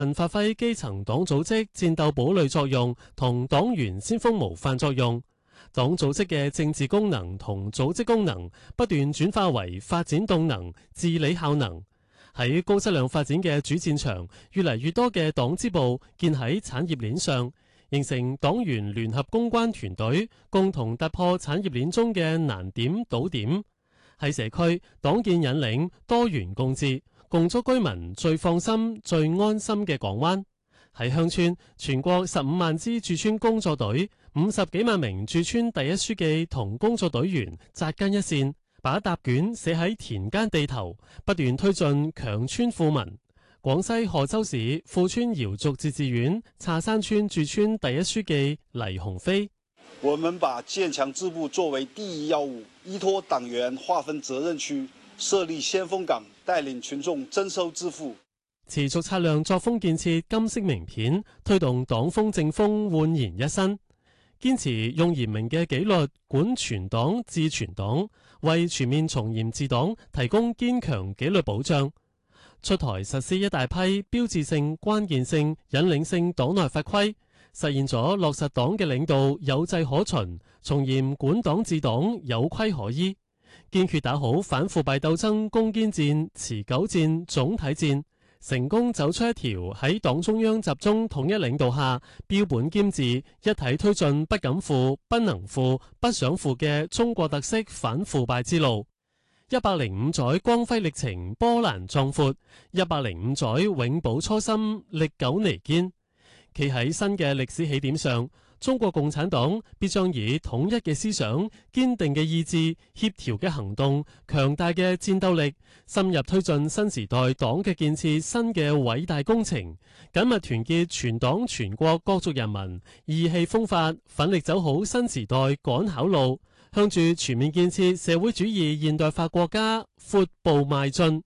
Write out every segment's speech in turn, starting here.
發揮基層黨組織戰鬥堡壘作用同黨員先鋒模範作用。黨組織嘅政治功能同組織功能不斷轉化為發展動能、治理效能。喺高質量發展嘅主戰場，越嚟越多嘅黨支部建喺產業鏈上，形成黨員聯合公關團隊，共同突破產業鏈中嘅難點堵點。喺社區，黨建引領多元共治，共築居民最放心、最安心嘅港灣。喺鄉村，全國15萬支駐村工作隊、50幾萬名駐村第一書記同工作隊員紮根一線，把答卷寫喺田間地頭，不斷推進強村富民。廣西賀州市富川瑤族自治縣茶山村駐村第一書記黎鴻飛： 我們把建強支部作為第一要務，依託黨員劃分責任區，設立先鋒崗，帶領群眾增收致富。 持續擦亮作風建設金色名片，推動黨風政風煥然一新。堅持用嚴明嘅紀律管全黨治全黨，為全面從嚴治黨提供堅強紀律保障。出台實施一大批標誌性、關鍵性、引領性黨內法規，實現咗落實黨嘅領導有制可循，從嚴管黨治黨有規可依。堅決打好反腐敗鬥爭攻堅戰、持久戰、總體戰，成功走出一條喺黨中央集中統一領導下標本兼治、一體推進不敢腐、不能腐、不想腐嘅中國特色反腐敗之路。105載光輝歷程波瀾壯闊，105載永葆初心歷久彌堅。企喺新嘅歷史起點上，中國共產黨必將以統一嘅思想、堅定嘅意志、協調嘅行動、強大嘅戰鬥力，深入推進新時代黨嘅建設新嘅偉大工程，緊密團結全黨全國各族人民，意氣風發，奮力走好新時代趕考路，向住全面建設社會主義現代化國家闊步邁進。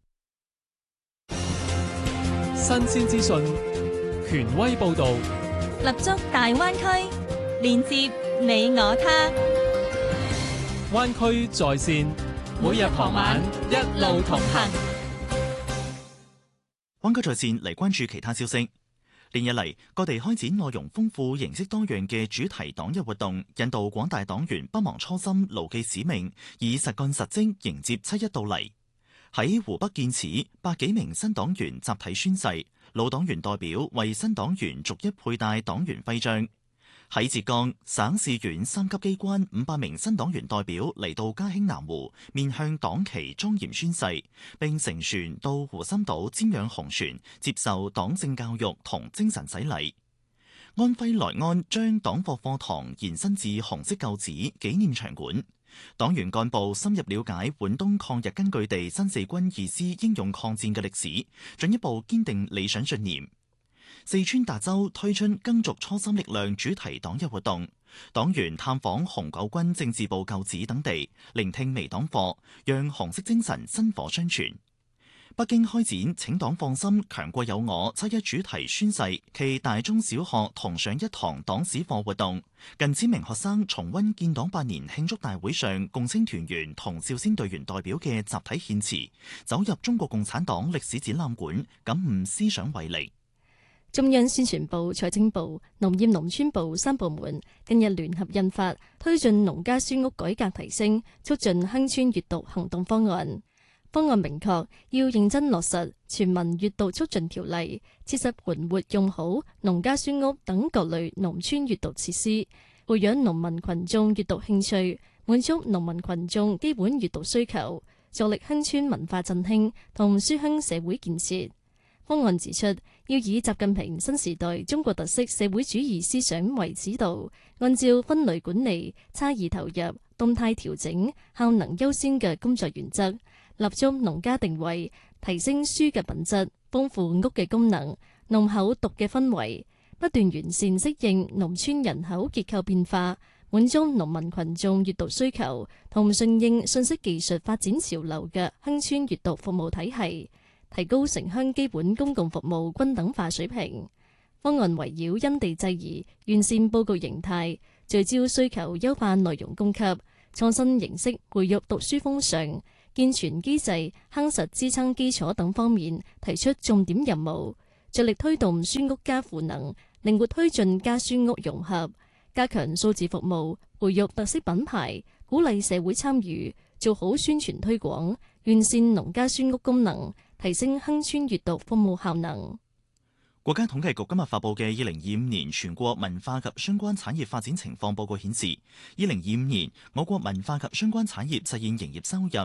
新鮮資訊，權威報導， 立足大灣區，連接你我他。 灣區在線，每日傍晚一路同行。 灣區在線嚟關注其他消息。連日嚟，各地開展內容豐富、形式多樣嘅主題黨日活動，引導廣大黨員不忘初心、牢記使命，以實幹實績迎接7·1到嚟。喺湖北建始，100幾名新黨員集體宣誓，老黨員代表為新黨員逐一佩戴黨員徽章。喺浙江省市縣3級機關500名新黨員代表嚟到嘉興南湖，面向黨旗莊嚴宣誓，並乘船到湖心島瞻仰紅船，接受黨政教育同精神洗禮。安徽來安將黨課課堂延伸至紅色舊址紀念場館，黨員幹部深入了解皖東抗日根據地新四軍2師英勇抗戰嘅歷史，進一步堅定理想信念。四川達州推出耕耆初心力量主題黨日活動，黨員探訪紅九軍政治部舊址等地，聆聽微黨課，讓紅色精神薪火相傳。北京開展請黨放心強國有我7·1主題宣誓暨大中小學同上一堂黨史課活動，近千名學生重溫建黨8年慶祝大會上共青團員同少先隊員代表嘅集體獻詞，走入中國共產黨歷史展覽館，感悟思想偉力。 中央宣傳部、財政部、農業農村部3部門近日聯合印發推進農家書屋改革提升、促進鄉村閱讀行動方案。方案明確要認真落實全民閱讀促進條例，切實盤活用好農家書屋等各類農村閱讀設施，培養農民群眾閱讀興趣，滿足農民群眾基本閱讀需求，助力鄉村文化振興同書鄉社會建設。方案指出，要以習近平新時代中國特色社會主義思想為指導，按照分類管理、差異投入、動態調整、效能優先嘅工作原則，立足農家定位，提升書嘅品質，豐富屋嘅功能，濃厚讀嘅氛圍，不斷完善適應農村人口結構變化，滿足農民群眾閱讀需求，同順應信息技術發展潮流嘅鄉村閱讀服務體系，提高城鄉基本公共服務均等化水平。方案圍繞因地制宜，完善報告形態，聚焦需求優化內容供給，創新形式培育讀書風尚，健全機制、夯實支撐基礎等方面提出重點任務， 着力推動書屋加賦能，靈活推進家書屋融合，加強數字服務，培育特色品牌，鼓勵社會參與，做好宣傳推廣，完善農家書屋功能，提升鄉村閱讀服務效能。 國家統計局今日發布嘅2025年全國文化及相關產業發展情況報告顯示，2025年我國文化及相關產業實現營業收入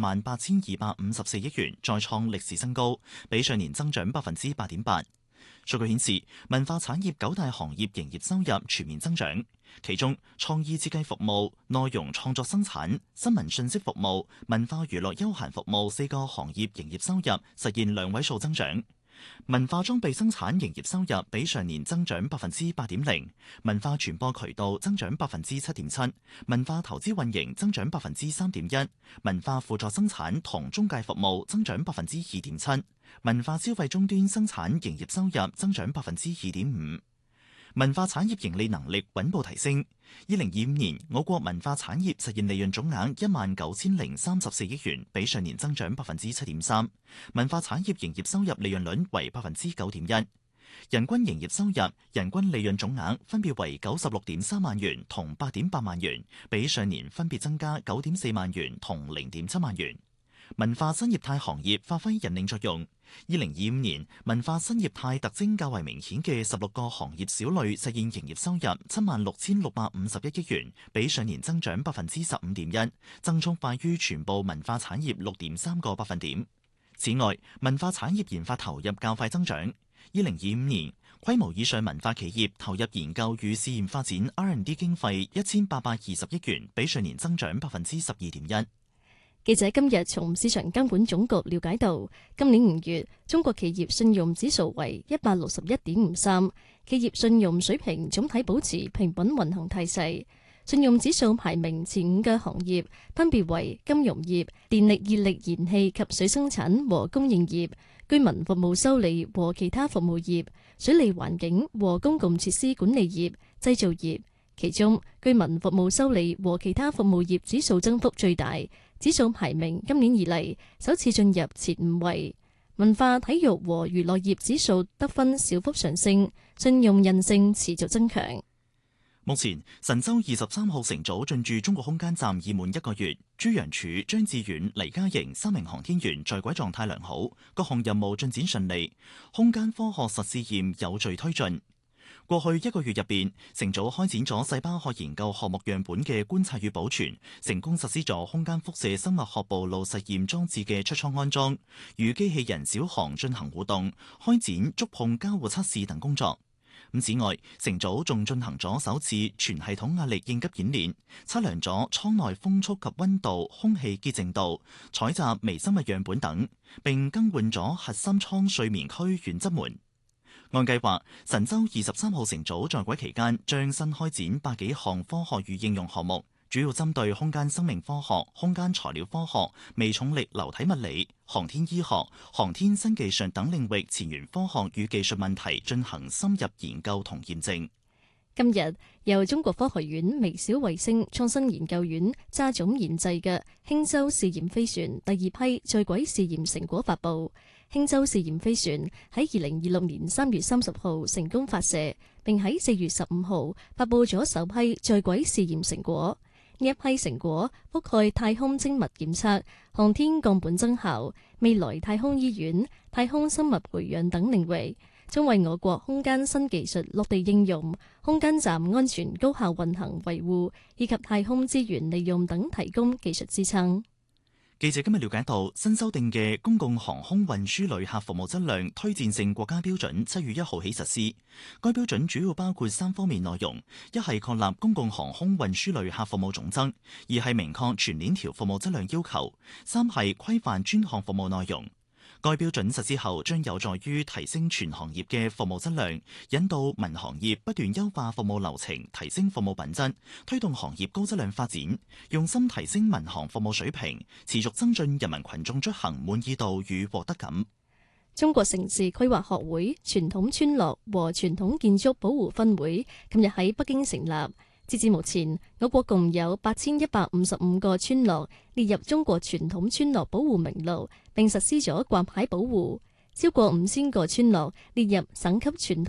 208254億元，再創歷史新高，比上年增長8.8%。數據顯示，文化產業9大行業營業收入全面增長，其中創意設計服務、內容創作生產、新聞信息服務、文化娛樂休閒服務4個行業營業收入實現兩位數增長。文化裝備生產營業收入比上年增長8.0%，文化傳播渠道增長7.7%，文化投資運營增長3.1%，文化輔助生產同中介服務增長2.7%，文化消費終端生產營業收入增長2.5%。文化產業盈利能力穩步提升。2025年，我國文化產業實現利潤總額19034億元，比上年增長7.3%。文化產業營業收入利潤率為9.1%，人均營業收入、人均利潤總額分別為96.3萬元同8.8萬元，比上年分別增加9.4萬元同0.7萬元。文化新業態行業發揮引領作用。2025年，文化新業態特徵較為明顯嘅16個行業小類實現營業收入76651億元，比上年增長15.1%，增速快於全部文化產業6.3個百分點。此外，文化產業研發投入較快增長。2025年，規模以上文化企業投入研究與試驗發展 R&D 經費1820億元，比上年增長12.1%。 記者今日從市場監管總局了解到，今年5月中國企業信用指數為161.53，企業信用水平總體保持平穩運行態勢。信用指數排名前5嘅行業分別為金融業、電力熱力燃氣及水生產和供應業、居民服務修理和其他服務業、水利環境和公共設施管理業、製造業。其中，居民服務修理和其他服務業指數增幅最大，指數排名今年以嚟首次進入前5位。文化體育和娛樂業指數得分小幅上升，信用韌性持續增強。 目前，神舟23號乘組進駐中國空間站已滿1個月，朱楊柱、張志遠、黎嘉瑩3名航天員在軌狀態良好，各項任務進展順利，空間科學實試驗有序推進。過去1個月入邊，乘組開展咗細胞學研究項目樣本嘅觀察與保存，成功實施咗空間輻射生物學暴露實驗裝置嘅出艙安裝，與機器人小航進行互動，開展觸碰交互測試等工作。此外，乘組仲進行咗首次全系統壓力應急演練，測量咗艙內風速及溫度、空氣潔淨度，採集微生物樣本等，並更換咗核心艙睡眠區遠側門。按計劃，神舟23號乘組在軌期間將新開展100幾項科學與應用項目，主要針對空間生命科學、空間材料科學、微重力流體物理、航天醫學、航天新技術等領域前沿科學與技術問題進行深入研究同驗證。 今日由中國科學院微小衛星創新研究院揸種研製嘅輕舟試驗飛船第2批在軌試驗成果發布。輕舟試驗飛船喺2026年3月30號成功發射，並喺4月15號發布咗首批在軌試驗成果。呢一批成果覆蓋太空精密檢測、航天降本增效、未來太空醫院、太空生物培養等領域，將為我國空間新技術落地應用、空間站安全高效運行維護以及太空資源利用等提供技術支撐。 記者今日了解到，新修訂嘅公共航空運輸旅客服務質量推薦性國家標準7月1號起實施。該標準主要包括3方面內容：一係確立公共航空運輸旅客服務總則；二係明確全鏈條服務質量要求；三係規範專項服務內容。該標準實施後，將有助於提升全行業嘅服務質量，引導民航業不斷優化服務流程，提升服務品質，推動行業高質量發展，用心提升民航服務水平，持續增進人民群眾出行滿意度與獲得感。 中國城市規劃學會傳統村落和傳統建築保護分會今日喺北京成立。截至目前，我國共有8155個村落列入中國傳統村落保護名錄，並實施咗掛牌保護。 超過5000個村落列入省級傳統